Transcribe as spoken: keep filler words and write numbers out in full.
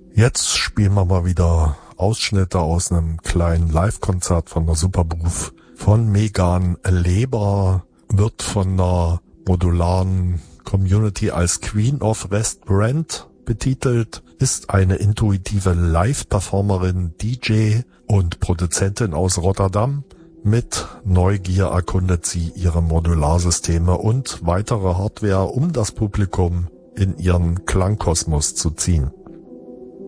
Jetzt spielen wir mal wieder Ausschnitte aus einem kleinen Live-Konzert von der Supergroove von Megan Leber, wird von einer modularen Community als Queen of West Brand betitelt, ist eine intuitive Live-Performerin, D J und Produzentin aus Rotterdam. Mit Neugier erkundet sie ihre Modularsysteme und weitere Hardware, um das Publikum in ihren Klangkosmos zu ziehen.